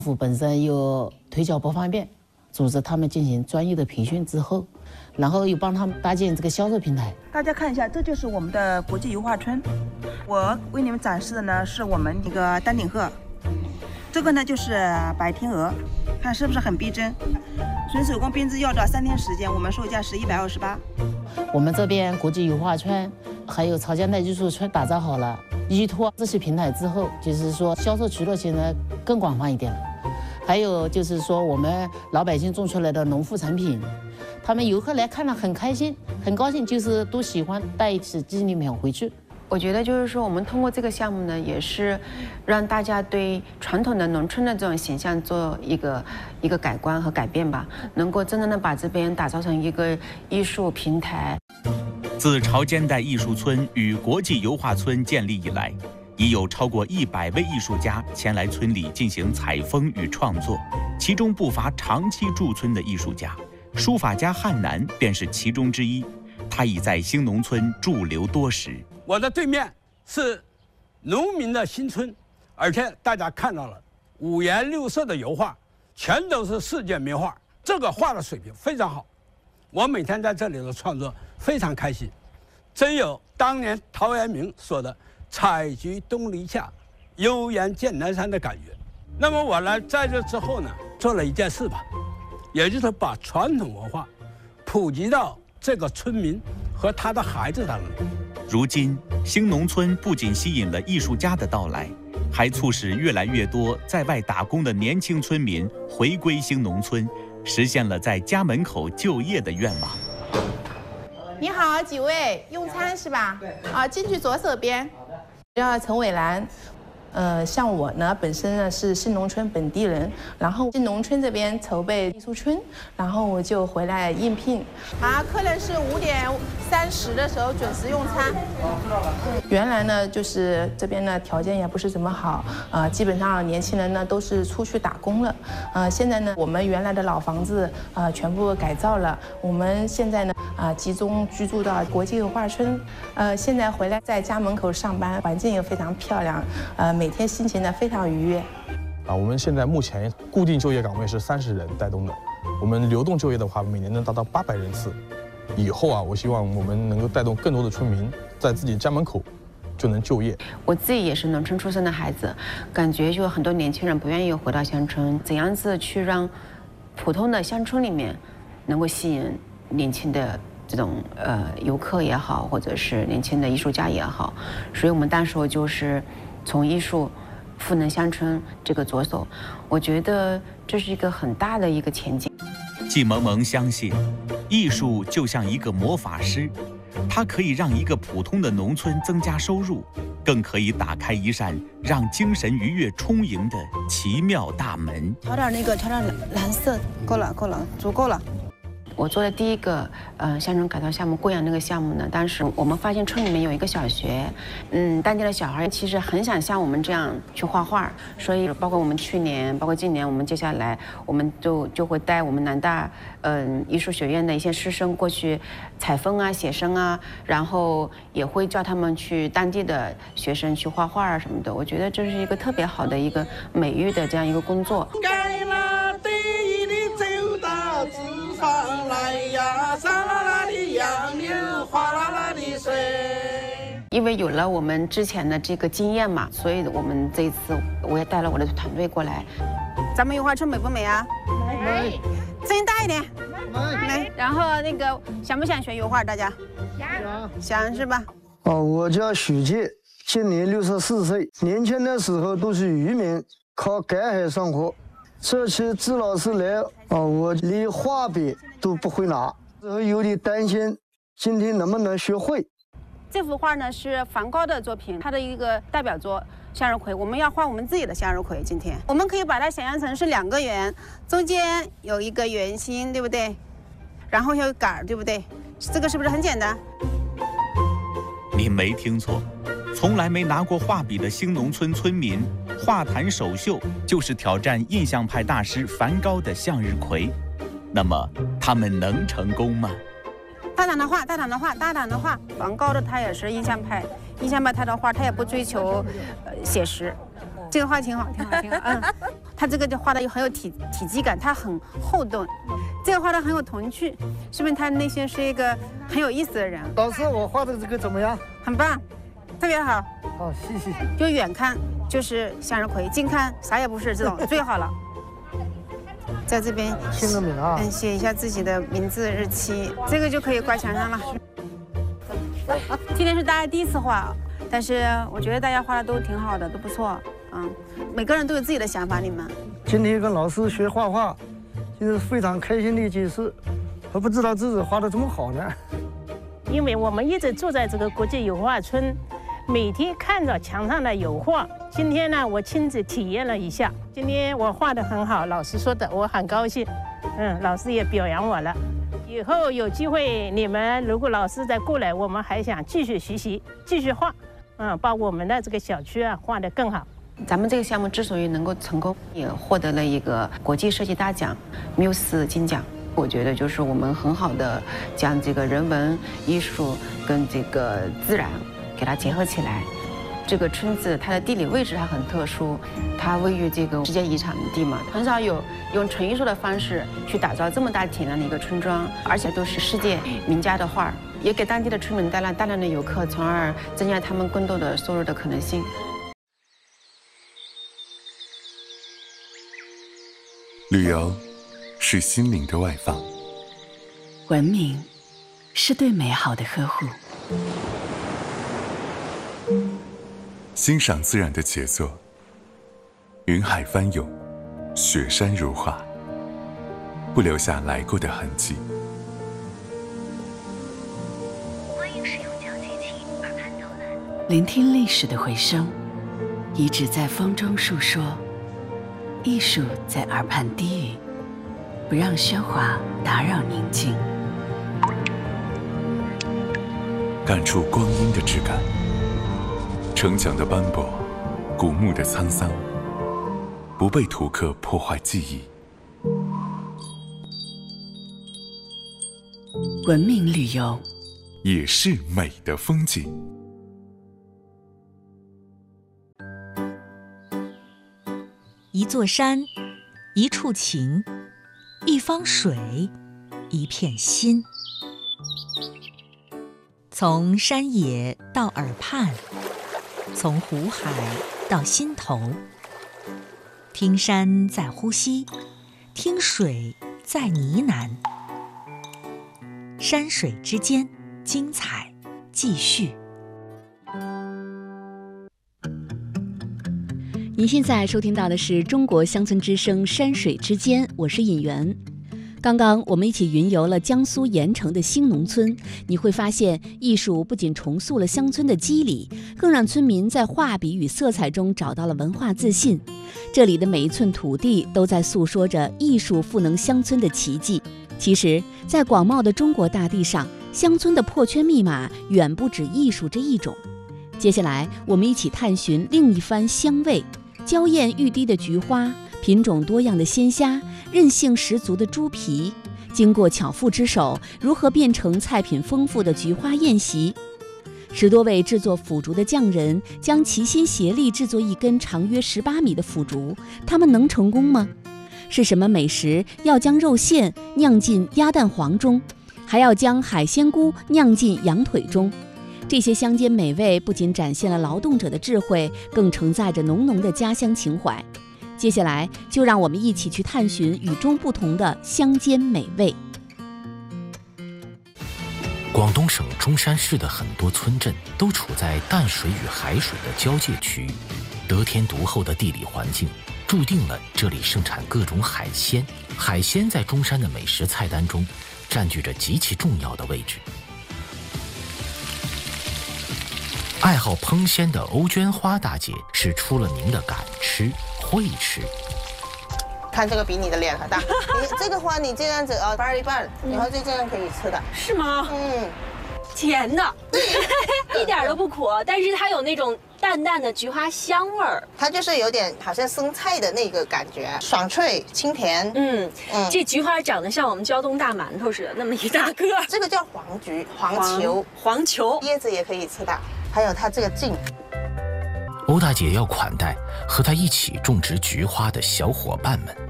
政府本身又推销不方便，组织他们进行专业的培训之后，然后又帮他们搭建这个销售平台。 大家看一下，这就是我们的国际油画村。我为你们展示的呢是我们一个丹顶鹤，这个呢就是白天鹅，看是不是很逼真？纯手工编织要到3天时间，我们售价是128。 我们这边国际油画村还有潮江带艺术村打造好了，依托这些平台之后，就是说销售渠道现在更广泛一点了。还有就是说我们老百姓种出来的农副产品，他们游客来看了很开心，很高兴，就是都喜欢带一起纪念品回去。 我觉得就是说，我们通过这个项目呢，也是让大家对传统的农村的这种形象做一个改观和改变吧，能够真正的把这边打造成一个艺术平台。 自潮间带艺术村与国际油画村建立以来，已有超过100位艺术家前来村里进行采风与创作，其中不乏长期驻村的艺术家，书法家汉南便是其中之一。他已在兴农村驻留多时。 我的对面是农民的新村，而且大家看到了5颜6色的油画，全都是世界名画，这个画的水平非常好。我每天在这里的创作非常开心，真有当年陶渊明说的“采菊东篱下，悠然见南山”的感觉。那么我呢，在这之后呢，做了一件事吧，也就是把传统文化普及到这个村民和他的孩子当中。 如今，兴农村不仅吸引了艺术家的到来，还促使越来越多在外打工的年轻村民回归兴农村，实现了在家门口就业的愿望。 你好，几位用餐是吧？对。啊，进去左手边。好的。叫陈伟兰。像我呢，本身呢是兴农村本地人，然后兴农村这边筹备艺术村，然后我就回来应聘。啊，客人是5点30的时候准时用餐。知道了。原来呢，就是这边呢条件也不是怎么好，基本上年轻人呢都是出去打工了。现在呢，我们原来的老房子全部改造了，我们现在呢集中居住到国际油画村。现在回来在家门口上班，环境也非常漂亮。每天心情呢非常愉悦。 我们现在目前固定就业岗位是30人带动的，我们流动就业的话，每年能达到800人次。以后我希望我们能够带动更多的村民在自己家门口就能就业。 我自己也是农村出生的孩子，感觉就很多年轻人不愿意回到乡村，怎样子去让普通的乡村里面能够吸引年轻的这种游客也好，或者是年轻的艺术家也好，所以我们当时就是从艺术赋能乡村这个着手，我觉得这是一个很大的一个前景。 季萌萌相信，艺术就像一个魔法师，它可以让一个普通的农村增加收入，更可以打开一扇让精神愉悦充盈的奇妙大门。 调点蓝色，够了，足够了。 我做的第一个乡村改造项目贵阳那个项目呢，当时我们发现村里面有一个小学，当地的小孩其实很想像我们这样去画画，所以包括我们去年，包括今年，我们接下来我们就会带我们南大艺术学院的一些师生过去采风啊、写生啊，然后也会叫他们去当地的学生去画画啊什么的。我觉得这是一个特别好的一个美育的这样一个工作。 该了第一的走到资方来呀，沙啦啦的杨柳，哗啦啦的水。 因为有了我们之前的这个经验嘛，所以我们这一次我也带了我的团队过来。 咱们油画村美不美啊？ 美。 声音大一点。 美。 然后那个想不想学油画？大家？想是吧？ 我叫许介，今年64岁。年轻的时候都是渔民，靠赶海生活。这次支老师来，我连画笔都不会拿，然后有点担心今天能不能学会。 这幅画呢是梵高的作品，他的一个代表作向日葵。我们要画我们自己的向日葵。今天我们可以把它想象成是2个圆，中间有一个圆心，对不对？然后有杆儿，对不对？这个是不是很简单？ 你没听错，从来没拿过画笔的兴农村村民，画坛首秀就是挑战印象派大师梵高的向日葵。那么他们能成功吗？ 大胆的画。梵高的他也是印象派他的画他也不追求写实。这个画挺好。 它这个就画的又很有体积感，它很厚重，这个画的很有童趣，说明他内心是一个很有意思的人。 老师，我画的这个怎么样？ 很棒，特别好。 好，谢谢。 就远看就是向日葵，近看啥也不是，这种最好了。在这边签个名啊， 写一下自己的名字、日期，这个就可以挂墙上了。今天是大家第一次画，但是我觉得大家画的都挺好的，都不错。每个人都有自己的想法。你们今天跟老师学画画，就是非常开心的一件事，我不知道自己画的这么好呢。 因为我们一直住在这个国际油画村，每天看着墙上的油画。今天呢，我亲自体验了一下，今天我画得很好，老师说的，我很高兴。老师也表扬我了。以后有机会，你们如果老师再过来，我们还想继续学习，继续画，把我们的这个小区画得更好。 咱们这个项目之所以能够成功，也获得了一个国际设计大奖缪金奖。我觉得就是我们很好的将这个人文艺术跟这个自然给它结合起来。这个村子它的地理位置它很特殊，它位于这个世界遗产地嘛，很少有用纯艺术的方式去打造这么大体量的一个村庄，而且都是世界名家的画，也给当地的村民带来大量的游客，从而增加他们更多的收入的可能性。 旅游是心灵的外放， 文明是对美好的呵护。 欣赏自然的杰作，云海翻涌，雪山如画，不留下来过的痕迹。 欢迎使用交接器耳畔导览，聆听历史的回声，遗址在风中述说，艺术在耳畔低语，不让喧哗打扰宁静。 感触光阴的质感，城墙的斑驳，古墓的沧桑，不被图刻破坏记忆。 文明旅游也是美的风景。 一座山，一处情，一方水，一片心。从山野到耳畔，从湖海到心头，听山在呼吸，听水在呢喃。山水之间，精彩继续。 您现在收听到的是中国乡村之声山水之间，我是尹媛。刚刚我们一起云游了江苏盐城的兴农村，你会发现艺术不仅重塑了乡村的肌理，更让村民在画笔与色彩中找到了文化自信。这里的每一寸土地都在诉说着艺术赋能乡村的奇迹。其实，在广袤的中国大地上，乡村的破圈密码远不止艺术这一种。接下来，我们一起探寻另一番香味：娇艳欲滴的菊花，品种多样的鲜虾，韧性十足的猪皮，经过巧妇之手，如何变成菜品丰富的菊花宴席？10多位制作腐竹的匠人将齐心协力制作一根长约18米的腐竹，他们能成功吗？是什么美食要将肉馅酿进鸭蛋黄中，还要将海鲜菇酿进羊腿中？这些乡间美味不仅展现了劳动者的智慧，更承载着浓浓的家乡情怀。接下来，就让我们一起去探寻与众不同的乡间美味。 广东省中山市的很多村镇都处在淡水与海水的交界区域，得天独厚的地理环境注定了这里盛产各种海鲜。海鲜在中山的美食菜单中占据着极其重要的位置。爱好烹鲜的欧娟花大姐是出了名的敢吃会吃。 看这个比你的脸还大，你这个花你这样子掰一半，然后就这样可以吃的。 是吗？甜的，一点都不苦，但是它有那种淡淡的菊花香味儿， 它就是有点好像生菜的那个感觉，爽脆清甜。 这菊花长得像我们胶东大馒头似的，那么一大个。 这个叫黄菊，黄球， 黄球， 叶子也可以吃的。还有它这个茎， 欧大姐要款待和她一起种植菊花的小伙伴们。